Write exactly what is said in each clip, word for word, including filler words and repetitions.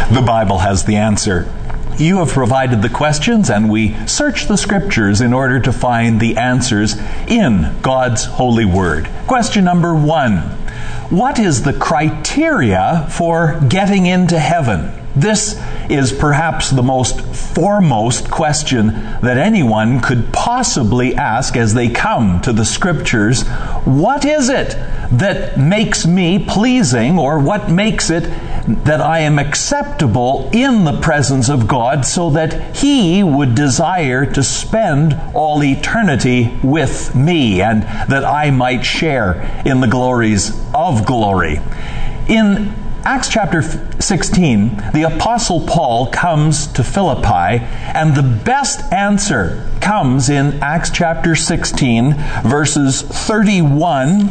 The Bible has the answer. You have provided the questions, and we search the Scriptures in order to find the answers in God's holy Word. Question number one. What is the criteria for getting into heaven? This is perhaps the most foremost question that anyone could possibly ask as they come to the Scriptures. What is it that makes me pleasing, or what makes it that I am acceptable in the presence of God so that He would desire to spend all eternity with me and that I might share in the glories of glory? In Acts chapter sixteen, the Apostle Paul comes to Philippi, and the best answer comes in Acts chapter sixteen, verses thirty-one,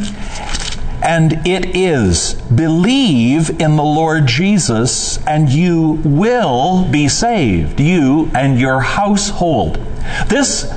and it is, believe in the Lord Jesus, and you will be saved, you and your household. This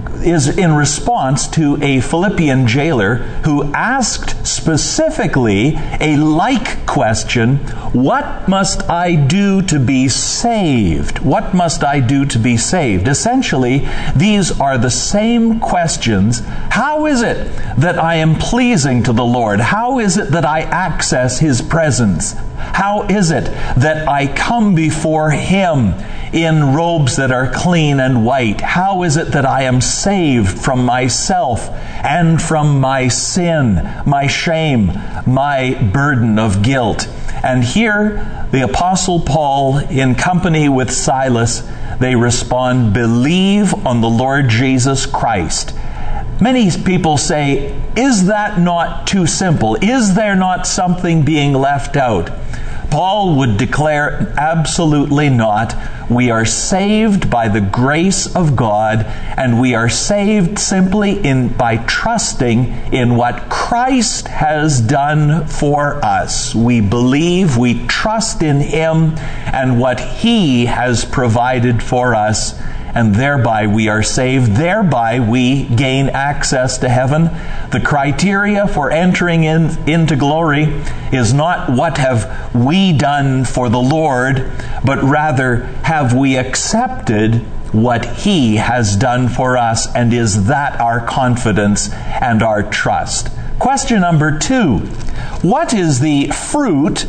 is in response to a Philippian jailer who asked specifically a like question: what must I do to be saved? What must I do to be saved? Essentially, these are the same questions. How is it that I am pleasing to the Lord? How is it that I access His presence? How is it that I come before Him in robes that are clean and white? How is it that I am saved from myself and from my sin, my shame, my burden of guilt? And here, the Apostle Paul, in company with Silas, they respond, believe on the Lord Jesus Christ. Many people say, is that not too simple? Is there not something being left out? Paul would declare, absolutely not. We are saved by the grace of God, and we are saved simply in by trusting in what Christ has done for us. We believe, we trust in Him and what He has provided for us, and thereby we are saved. Thereby we gain access to heaven. The criteria for entering in, into glory is not what have we done for the Lord, but rather have we accepted what He has done for us, and is that our confidence and our trust? Question number two. What is the fruit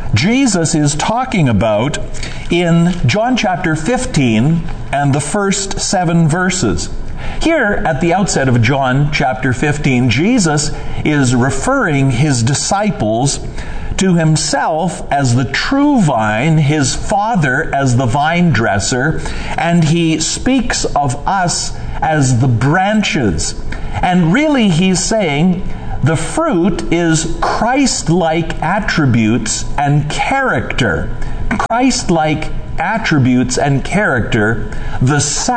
Jesus is talking about in John chapter fifteen and the first seven verses? Here, at the outset of John chapter fifteen, Jesus is referring His disciples to Himself as the true vine, His Father as the vine dresser, and He speaks of us as the branches. And really He's saying the fruit is Christ-like attributes and character. Christ-like attributes and character, the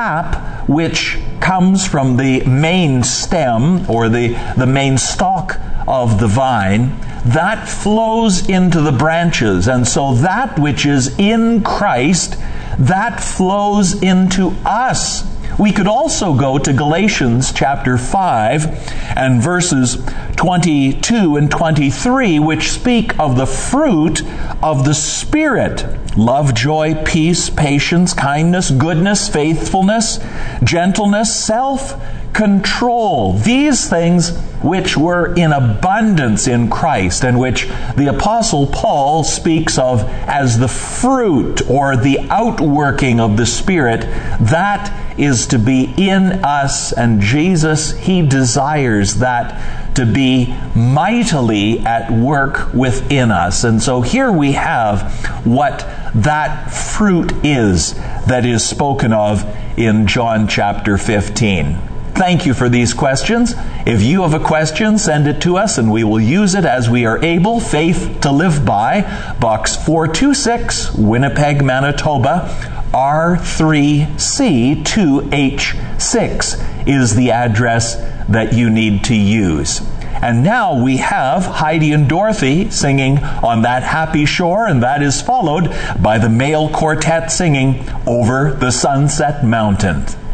sap which comes from the main stem or the, the main stalk of the vine, that flows into the branches. And so that which is in Christ, that flows into us. We could also go to Galatians chapter five and verses twenty-two and twenty-three, which speak of the fruit of the Spirit: love, joy, peace, patience, kindness, goodness, faithfulness, gentleness, self-control. These things which were in abundance in Christ, and which the Apostle Paul speaks of as the fruit or the outworking of the Spirit, that is to be in us, and Jesus, He desires that to be mightily at work within us. And so here we have what that fruit is that is spoken of in John chapter fifteen. Thank you for these questions. If you have a question, send it to us and we will use it as we are able. Faith to Live By, Box four two six, Winnipeg, Manitoba. R three C two H six is the address that you need to use. And now we have Heidi and Dorothy singing On That Happy Shore, and that is followed by the male quartet singing Over the Sunset Mountain.